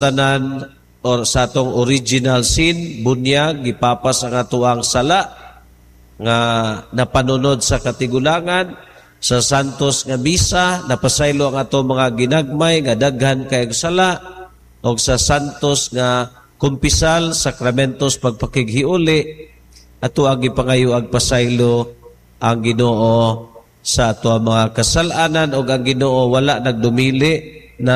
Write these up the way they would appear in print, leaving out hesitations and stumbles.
tanan or sa atong original sin, bunyag gipapas ang atuang sala nga napanunod sa katigulangan, sa santos nga misa napasaylo ang atong mga ginagmay nga daghan kay sala, o sa santos nga kumpisal, sakramentos pagpakighiuli, ato ang ipangayo agpasaylo ang Ginoo sa ato mga kasalanan, o ang Ginoo wala nagdumili na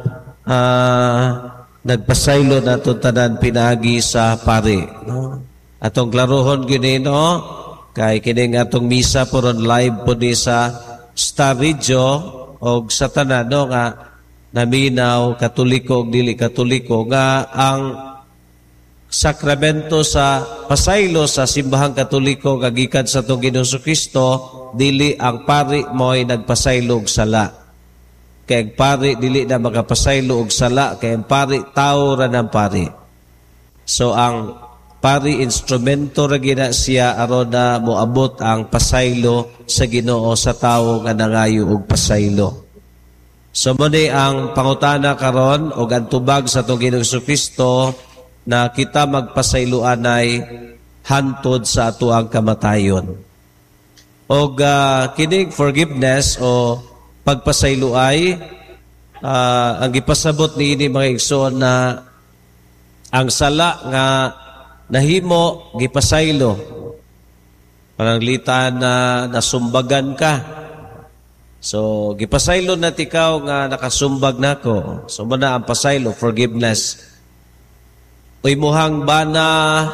nagpasaylo na itong tanan pinagi sa pari. No? Atong klarohon Ginoo, kay kining atong misa puron live po ni sa Star Radio o sa tanan, no, nga naminaw, katoliko o dili katoliko, nga ang sakramento sa pasaylo sa simbahang katoliko kagikan sa itong Ginoong Kristo, dili ang pari mo'y nagpasaylo og sala. Kaya ang pari dili na makapasaylo og sala, kaya ang pari tao ra ng pari. So ang pari instrumento ra gina siya aron na moabot ang pasaylo sa Ginoo sa tao nga nangayo og pasaylo. So muni ang pangutana karon og ang tubag sa itong Ginoong Kristo na kita magpasayloan ay hantod sa atuang kamatayon. Og kining forgiveness o pagpasaylo ay ang ipasabot ni ini mga igsoon na ang sala nga nahimo gipasaylo, pananglitan na nasumbagan ka. So gipasaylo na tikaw nga nakasumbag nako. So muna ang pasaylo, forgiveness. Uy muhang bana,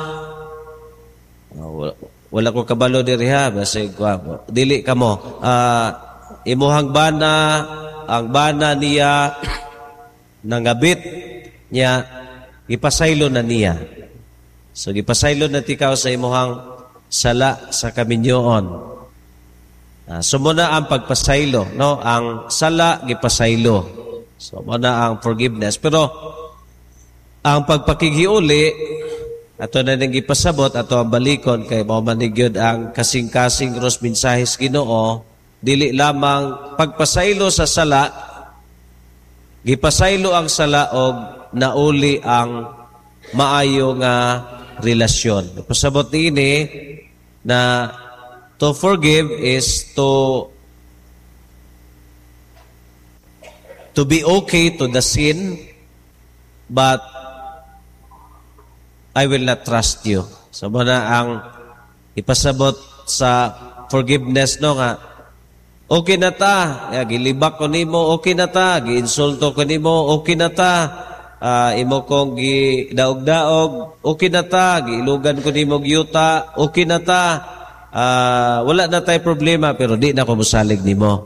wala ko kabalo diri ha, basta dili ka mo. Imuhang bana, ang bana niya nangabit niya, ipasaylo na niya. So gipasaylo na tikaw sa imuhang sala sa kaminyoon. So muna ang pagpasaylo, no? Ang sala gipasaylo. So muna ang forgiveness. Pero ang pagpakighiuli, ato na nang ipasabot, ato ang balikon, kay maumanigyon ang kasing-kasing ros mensahes Ginoo, dili lamang pagpasaylo sa sala, gipasaylo ang sala o nauli ang maayo nga relasyon. Pasabot ini na to forgive is to be okay to the sin, but I will not trust you. So muna ang ipasabot sa forgiveness, no, nga okay na ta, gilibak ko nimo, okay na ta, giinsulto ko nimo, okay na ta, imo kong gidaog-daog, okay na ta, giilugan ko nimo gyuta, okay na ta, wala na tay problema, pero di na ko musalig nimo.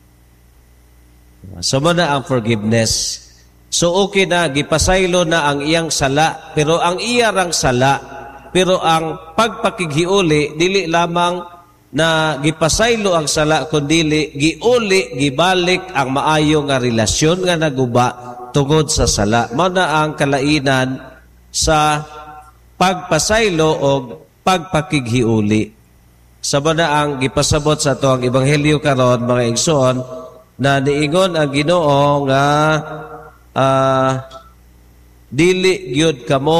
So muna ang forgiveness. So okay na, gipasaylo na ang iyang sala, pero ang iyarang sala, pero ang pagpakighiuli, dili lamang na gipasaylo ang sala, kundi giuli, gibalik ang maayo nga relasyon nga naguba tungod sa sala. Mao na ang kalainan sa pagpasaylo o pagpakighiuli. Sama na ang gipasabot sa ito ang Ebanghelyo karon, mga igsoon, na niingon ang Ginoo nga dili gyud kamo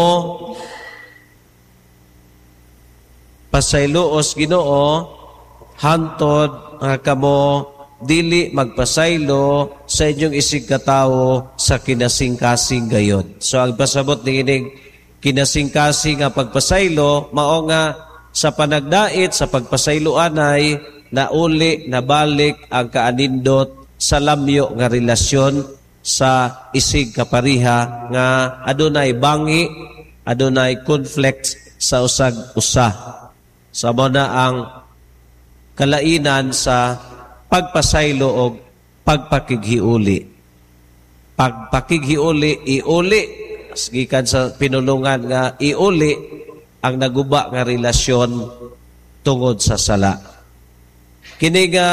pasayloos Ginoo hantod nga kamo dili magpasaylo sa inyong isig katawo sa kinasing-kasing gayod. So ang pasabot ning kinasing-kasing nga pagpasaylo mao nga sa panagdait sa pagpasayloan ay nauli nabalik ang kaanindot sa lamyo nga relasyon sa isig kapariha nga adunay bangi, adunay conflict sa usag-usa. Samo na ang kalainan sa pagpasaylo o pagpakighiuli. Pagpakighiuli, iuli, gikan sa pinulungan nga iuli ang naguba nga relasyon tungod sa sala. Kini nga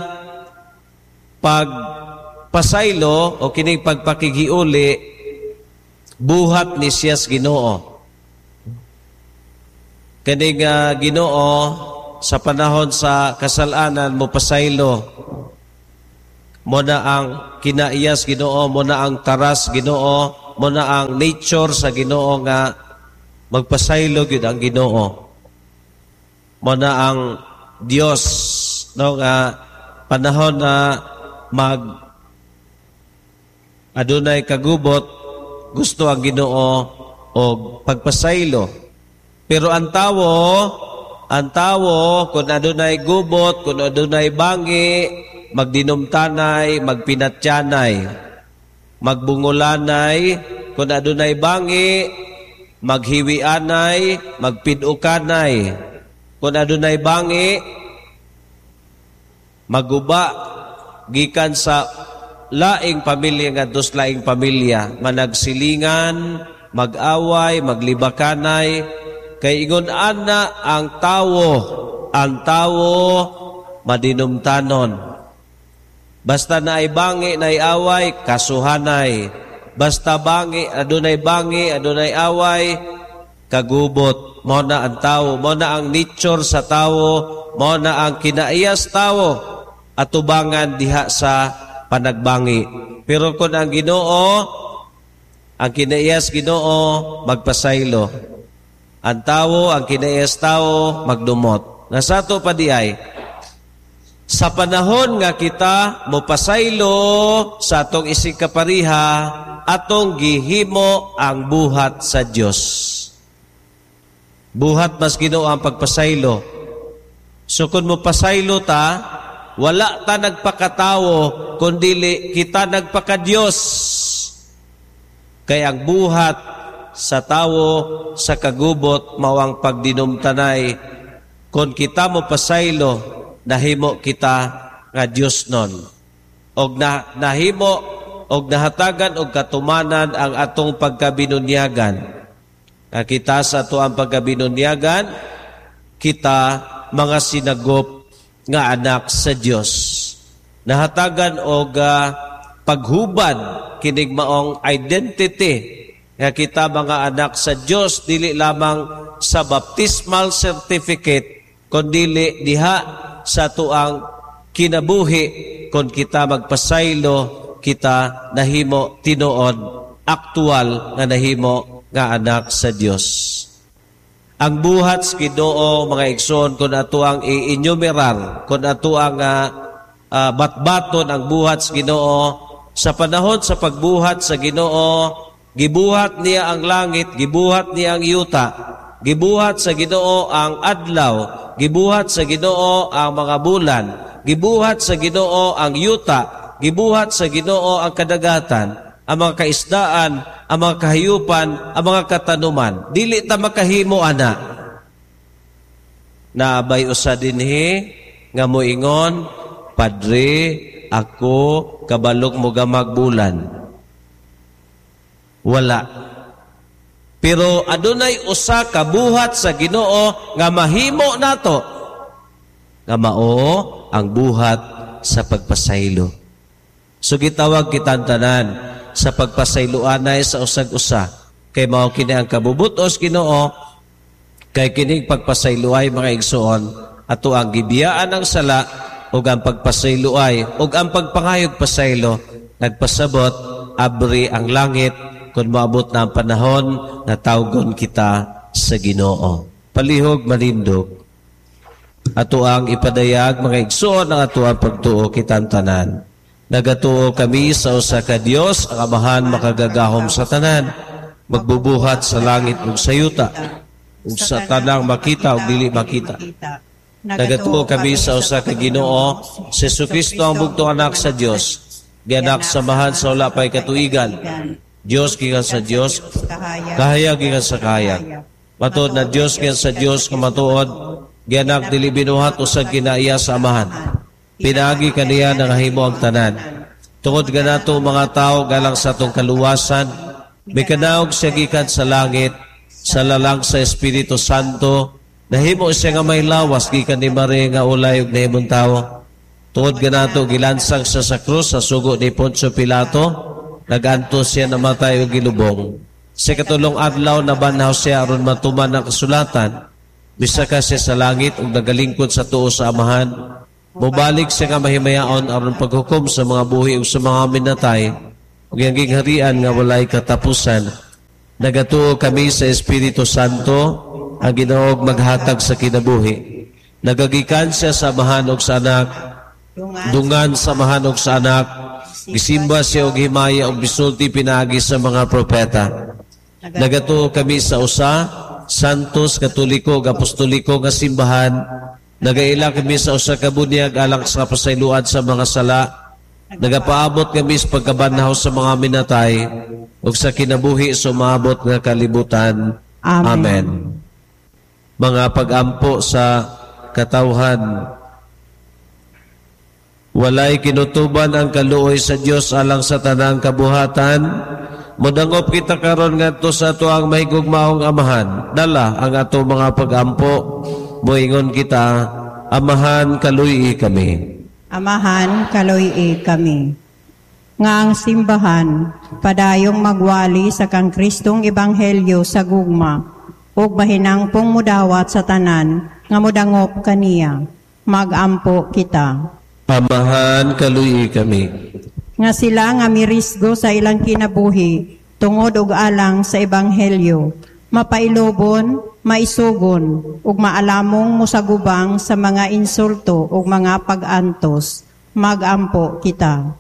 pagpasaylo o kining pagpakighiuli buhat ni siyas Ginoo. Kining Ginoo sa panahon sa kasalanan mo pasaylo mo na ang kinaiyas Ginoo, mo na ang taras Ginoo, mo na ang nature sa Ginoo nga magpasaylo gyud ang Ginoo. Mo na ang Dios no nga panahon na adunay kagubot, gusto ang Ginoo og pagpasaylo. Pero ang tawo kung adunay gubot, kung adunay bangi, magdinumtanay, magpinatyanay, magbungulanay, kung adunay bangi, maghiwianay, magpidukanay, kung adunay bangi, maguba, gikan sa laing pamilya nga dos laing pamilya, managsilingan, mag-away, maglibakanay, kay ingon ana ang tawo madinumtanon. Basta naay bangi, naay away, kasuhanay. Basta bangi, adunay away, kagubot. Mo na ang tawo, mo na ang nature sa tawo, mo na ang kinaiyas tawo, atubangan diha sa panagbangi. Pero kung ang Ginoo, ang kinaiyas Ginoo, magpasaylo. Ang tawo, ang kinaiyas tawo, magdumot. Nasato pa di ay, sa panahon nga kita mopasaylo sa atong isig kapariha, atong gihimo ang buhat sa Dios. Buhat mas Ginoo ang pagpasaylo. So kung mopasaylo ta, wala ta nagpakatawo, kundi kita nagpakadiyos. Kaya ang buhat sa tawo, sa kagubot, mawang pagdinumtanay, kung kita mopasaylo, nahimo kita nga Dios nun. Og nahimo, og nahatagan, og katumanan ang atong pagkabinunyagan. Kita sa ato ang pagkabinunyagan, kita mga sinagop nga anak sa Dios. Nahatagan og paghubad kining maong identity nga kita mga anak sa Dios, dili lamang sa baptismal certificate, kundi diha sa tuang kinabuhi, kung kita magpasaylo, kita nahimo tinuod, aktual nga nahimo nga anak sa Dios. Ang buhat sa Ginoo, mga igsoon, kung ato ang i-enumerar, kung ato ang batbaton ang buhat sa Ginoo, sa panahon sa pagbuhat sa Ginoo, gibuhat niya ang langit, gibuhat niya ang yuta, gibuhat sa Ginoo ang adlaw, gibuhat sa Ginoo ang mga bulan, gibuhat sa Ginoo ang yuta, gibuhat sa Ginoo ang kadagatan, ang mga kaisdaan, ang mga kahayupan, ang mga katanuman. Dili ta makahimo ana. Naabay usa dinhi nga moingon, Padre, ako kabalog mo gamag bulan. Wala. Pero adunay usa ka buhat sa Ginoo nga mahimo nato, nga mao ang buhat sa pagpasaylo. So gitawag kitang tanan sa pagpasayloanay sa usag-usa, kay mao kini ang kabubutos Ginoo, kay kining pagpasayloay mga igsoon, ato ang gibiyaan ang sala, ug ang pagpasayloay, ug ang pagpangayog pasaylo, nagpasabot, abri ang langit, kung maabot na ang panahon na tawgon kita sa Ginoo. Palihog malindog. Ato ang ipadayag mga igsoon ang ato ang pagtuo kitang tanan. Nagatuo kami sa usa ka Dios, ang Amahan makagagahom sa tanan, magbubuhat sa langit ug sa yuta, ug sa tanang makita ug dili makita. Nagatuo kami sa usa ka Ginoo, si Jesucristo ang bugtong anak sa Dios, gianak samahan sa wala pay katuigan. Dios gikan sa Dios, kahayag gikan sa kahayag. Matuod na Dios gikan sa Dios, kamatuod, gianak dili binuhat usag kinaiya sa Amahan. Pinagi kaniya ng himo ang tanan. Tungod ganato mga tao galang sa atong kaluwasan, may kanaog siya gikan sa langit, sa lalang sa Espiritu Santo, nahimo siya nga may lawas gikan ni Maria nga ulay ug nahimong tao. Tungod ganato gilansang siya sa krus sa sugo ni Poncio Pilato, naganto siya namatay ug gilubong. Sa katulong adlaw na banhaw siya aron matuman ang kasulatan, misaka siya sa langit ug nagalingkod sa tuo sa Amahan. Mubalik siya nga mahimayaon aron paghukom sa mga buhi ug sa mga minatay. ug ang gingharian nga walay katapusan. Nagatuo kami sa Espiritu Santo, ang Ginoong maghatag sa kinabuhi. Nagagikan siya sa amahan ug sa anak, dungan sa amahan ug sa anak, gisimba siya og himaya og bisulti pinaagi sa mga propeta. Nagatuo kami sa usa, santos, katoliko, apostoliko nga simbahan. Nagaila kami sa usa ka bunyag alang sa pasayloan sa mga sala. Nagapaabot kami sa pagkabanhaw sa mga minatay ug sa kinabuhi sumabot nga kalibutan. Amen. Mga pag-ampo sa katawhan. Walay kinutuban ang kaluoy sa Dios alang sa tanang kabuhatan. Modangop kita karon ngadto sa ato ang mahigugmaong amahan. Dala ang ato mga pag-ampo. Moingon kita, amahan kaluy kami. Amahan kaluy kami. Nga ang simbahan, padayong magwali sa kang Kristong Ebanghelyo sa gugma, ug mahinang pong mudawat sa tanan, nga mudangop kaniya, magampo kita. Amahan kaluy kami. Nga sila nga mirisgo sa ilang kinabuhi, tungod ug alang sa Ebanghelyo, mapailobon, maisugon, ug maalamong musagubang sa mga insulto ug mga pag-antos, magampo kita.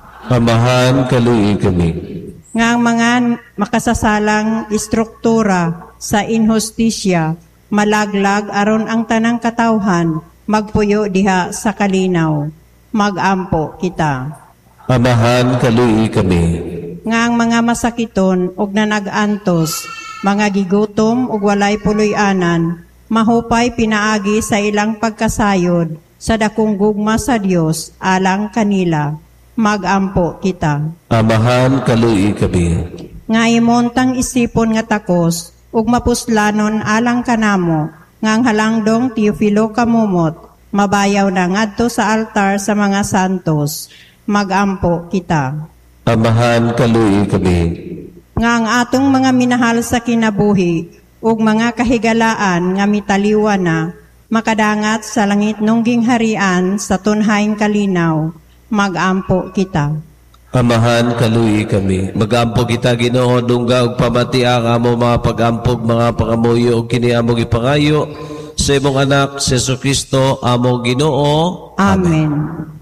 Amahan kaluy kami. Nga ang mga makasasalang istruktura sa inhustisya, malaglag aron ang tanang katawhan, magpuyo diha sa kalinaw, magampo kita. Amahan kaluy kami. Nga ang mga masakiton ug nanag-antos, mga gigutom ug walay puloy-anan, mahupay pinaagi sa ilang pagkasayod sa dakong gugma sa Dios alang kanila, magampo kita. Amahan kaluy kami. Nga imontang isipon nga takos ug mapuslanon alang kanamo, nga ang halangdong Teofilo kamumot, mabayaw na ngadto sa altar sa mga santos, magampo kita. Amahan kaluy kami. Nga ang atong mga minahal sa kinabuhi ug mga kahigalaan nga mitaliwan na, makadangat sa langit nung gingharian sa tunhaing kalinaw, magampo kita. Amahan kaluy kami. Magampo kita Ginoo dungga ug pamati ang amo mga pag-ampog mga pangamuyo ug kini among ipangayo sa imong anak si Jesucristo among Ginoo. Amen.